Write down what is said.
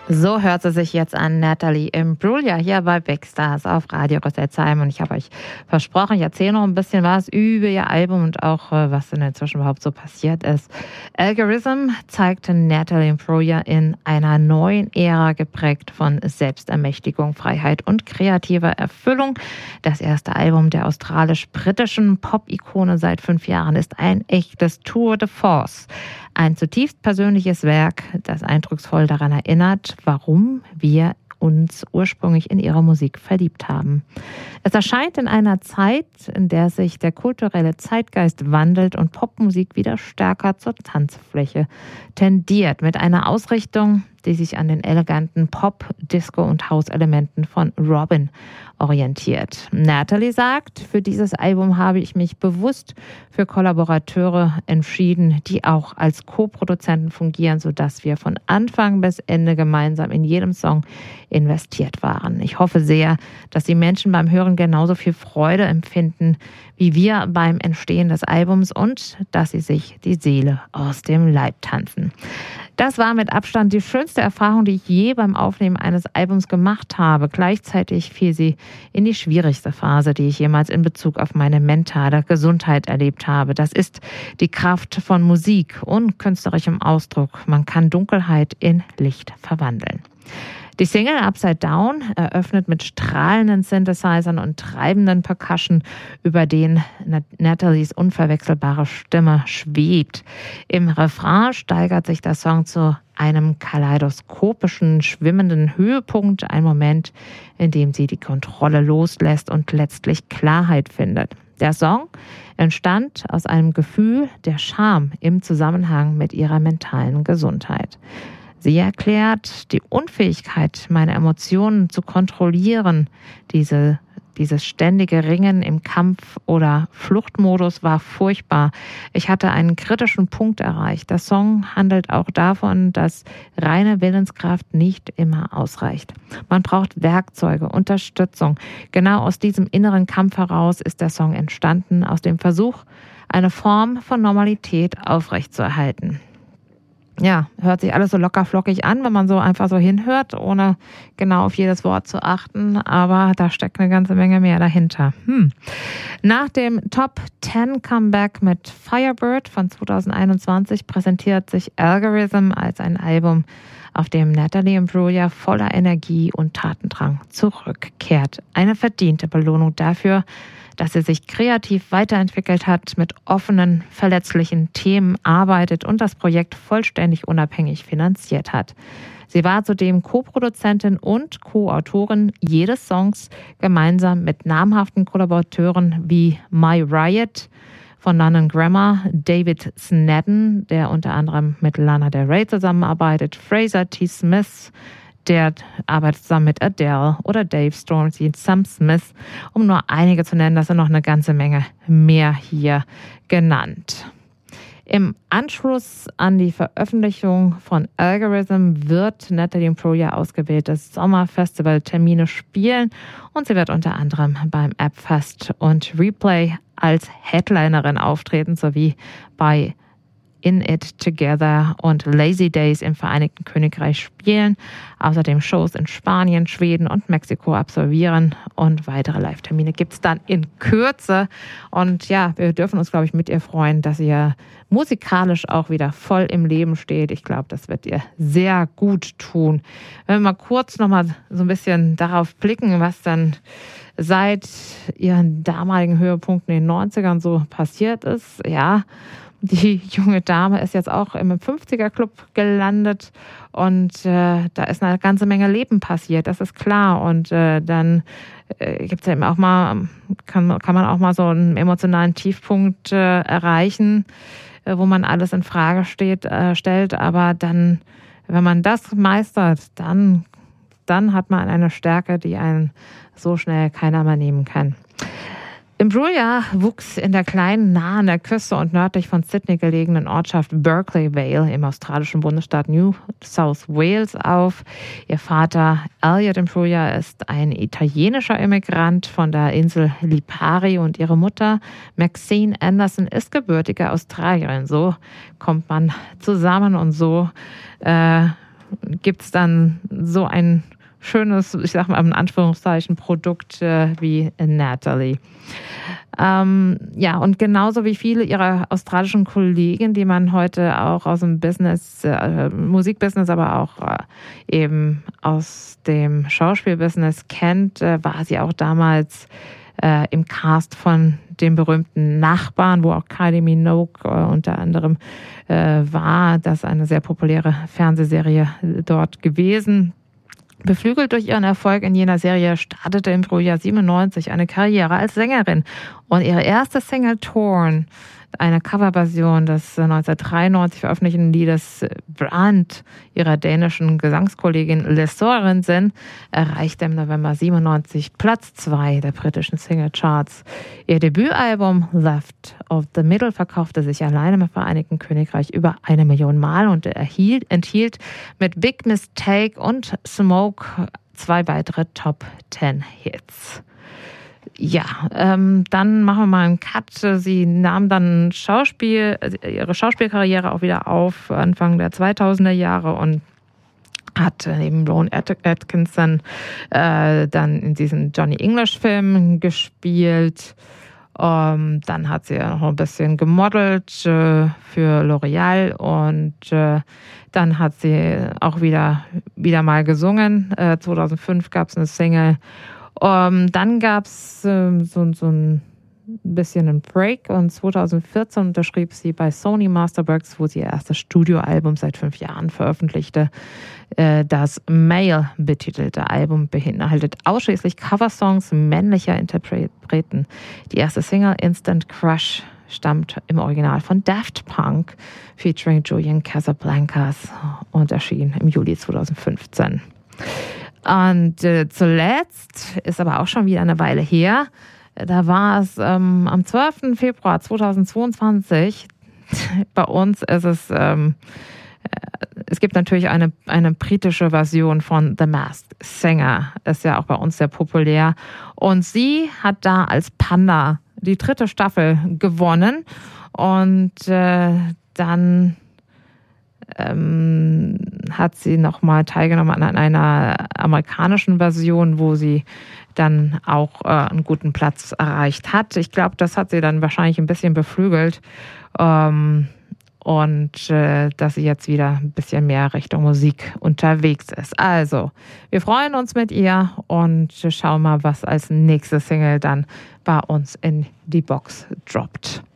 So hört sie sich jetzt an, Natalie Imbruglia hier bei Big Stars auf Radio Rüsselsheim. Und ich habe euch versprochen, ich erzähle noch ein bisschen was über ihr Album und auch, was in der Zwischenzeit überhaupt so passiert ist. Algorithm zeigte Natalie Imbruglia in einer neuen Ära, geprägt von Selbstermächtigung, Freiheit und kreativer Erfüllung. Das erste Album der australisch-britischen Pop-Ikone seit 5 Jahren ist ein echtes Tour de Force. Ein zutiefst persönliches Werk, das eindrucksvoll daran erinnert, warum wir uns ursprünglich in ihre Musik verliebt haben. Es erscheint in einer Zeit, in der sich der kulturelle Zeitgeist wandelt und Popmusik wieder stärker zur Tanzfläche tendiert, mit einer Ausrichtung, die sich an den eleganten Pop-, Disco- und House-Elementen von Robyn orientiert. Natalie sagt, für dieses Album habe ich mich bewusst für Kollaborateure entschieden, die auch als Co-Produzenten fungieren, sodass wir von Anfang bis Ende gemeinsam in jedem Song investiert waren. Ich hoffe sehr, dass die Menschen beim Hören genauso viel Freude empfinden wie wir beim Entstehen des Albums und dass sie sich die Seele aus dem Leib tanzen. Das war mit Abstand die schönste Erfahrung, die ich je beim Aufnehmen eines Albums gemacht habe. Gleichzeitig fiel sie in die schwierigste Phase, die ich jemals in Bezug auf meine mentale Gesundheit erlebt habe. Das ist die Kraft von Musik und künstlerischem Ausdruck. Man kann Dunkelheit in Licht verwandeln. Die Single Upside Down eröffnet mit strahlenden Synthesizern und treibenden Percussion, über den Natalies unverwechselbare Stimme schwebt. Im Refrain steigert sich der Song zu einem kaleidoskopischen, schwimmenden Höhepunkt, ein Moment, in dem sie die Kontrolle loslässt und letztlich Klarheit findet. Der Song entstand aus einem Gefühl der Scham im Zusammenhang mit ihrer mentalen Gesundheit. Sie erklärt, die Unfähigkeit, meine Emotionen zu kontrollieren, dieses ständige Ringen im Kampf- oder Fluchtmodus war furchtbar. Ich hatte einen kritischen Punkt erreicht. Der Song handelt auch davon, dass reine Willenskraft nicht immer ausreicht. Man braucht Werkzeuge, Unterstützung. Genau aus diesem inneren Kampf heraus ist der Song entstanden, aus dem Versuch, eine Form von Normalität aufrechtzuerhalten. Ja, hört sich alles so locker flockig an, wenn man so einfach so hinhört, ohne genau auf jedes Wort zu achten. Aber da steckt eine ganze Menge mehr dahinter. Nach dem Top 10 Comeback mit Firebird von 2021 präsentiert sich Algorithm als ein Album, auf dem Natalie Imbruglia voller Energie und Tatendrang zurückkehrt. Eine verdiente Belohnung dafür, dass sie sich kreativ weiterentwickelt hat, mit offenen, verletzlichen Themen arbeitet und das Projekt vollständig unabhängig finanziert hat. Sie war zudem Co-Produzentin und Co-Autorin jedes Songs gemeinsam mit namhaften Kollaborateuren wie My Riot von London Grammar, David Snedden, der unter anderem mit Lana Del Rey zusammenarbeitet, Fraser T. Smith, der arbeitet zusammen mit Adele, oder Dave Stormzy, Sam Smith, um nur einige zu nennen. Das sind noch eine ganze Menge mehr hier genannt. Im Anschluss an die Veröffentlichung von Algorithm wird Natalie Imbruglia ausgewählte Sommerfestival-Termine spielen und sie wird unter anderem beim Appfest und Replay als Headlinerin auftreten, sowie bei In It Together und Lazy Days im Vereinigten Königreich spielen, außerdem Shows in Spanien, Schweden und Mexiko absolvieren und weitere Live-Termine gibt es dann in Kürze. Und ja, wir dürfen uns, glaube ich, mit ihr freuen, dass ihr musikalisch auch wieder voll im Leben steht. Ich glaube, das wird ihr sehr gut tun. Wenn wir mal kurz nochmal so ein bisschen darauf blicken, was dann seit ihren damaligen Höhepunkten in den 90ern so passiert ist, ja, die junge Dame ist jetzt auch im 50er-Club gelandet und da ist eine ganze Menge Leben passiert, das ist klar. Und dann gibt es ja eben auch mal, kann man auch mal so einen emotionalen Tiefpunkt erreichen, wo man alles in Frage stellt. Aber dann, wenn man das meistert, dann hat man eine Stärke, die einen so schnell keiner mehr nehmen kann. Imbruglia wuchs in der kleinen, nah an der Küste und nördlich von Sydney gelegenen Ortschaft Berkeley Vale im australischen Bundesstaat New South Wales auf. Ihr Vater Elliot Imbruglia ist ein italienischer Immigrant von der Insel Lipari und ihre Mutter Maxine Anderson ist gebürtige Australierin. So kommt man zusammen und so gibt es dann so ein schönes, ich sag mal in Anführungszeichen, Produkt wie Natalie. Und genauso wie viele ihrer australischen Kollegen, die man heute auch aus dem Business, Musikbusiness, aber auch eben aus dem Schauspielbusiness kennt, war sie auch damals im Cast von dem berühmten Nachbarn, wo auch Kylie Minogue unter anderem war. Das ist eine sehr populäre Fernsehserie dort gewesen. Beflügelt durch ihren Erfolg in jener Serie startete im Frühjahr 97 eine Karriere als Sängerin. Und ihre erste Single Torn, eine Coverversion des 1993 veröffentlichten Liedes Brand ihrer dänischen Gesangskollegin Liz Sørensen erreichte im November 97 Platz 2 der britischen Singlecharts. Ihr Debütalbum Left of the Middle verkaufte sich alleine im Vereinigten Königreich über 1 Million Mal und enthielt mit Big Mistake und Smoke 2 weitere Top 10 Hits. Ja, dann machen wir mal einen Cut. Sie nahm dann ihre Schauspielkarriere auch wieder auf, Anfang der 2000er Jahre und hat neben Rowan Atkinson dann in diesem Johnny English-Film gespielt. Dann hat sie noch ein bisschen gemodelt für L'Oreal und dann hat sie auch wieder mal gesungen. 2005 gab es eine Single. Dann gab es so ein bisschen einen Break und 2014 unterschrieb sie bei Sony Masterworks, wo sie ihr erstes Studioalbum seit 5 Jahren veröffentlichte. Das Male betitelte Album beinhaltet ausschließlich Coversongs männlicher Interpreten. Die erste Single Instant Crush stammt im Original von Daft Punk featuring Julian Casablancas und erschien im Juli 2015. Und zuletzt, ist aber auch schon wieder eine Weile her, da war es am 12. Februar 2022, bei uns ist es gibt natürlich eine britische Version von The Masked Singer, ist ja auch bei uns sehr populär. Und sie hat da als Panda die 3. Staffel gewonnen und dann hat sie nochmal teilgenommen an einer amerikanischen Version, wo sie dann auch einen guten Platz erreicht hat. Ich glaube, das hat sie dann wahrscheinlich ein bisschen beflügelt und dass sie jetzt wieder ein bisschen mehr Richtung Musik unterwegs ist. Also, wir freuen uns mit ihr und schauen mal, was als nächste Single dann bei uns in die Box droppt.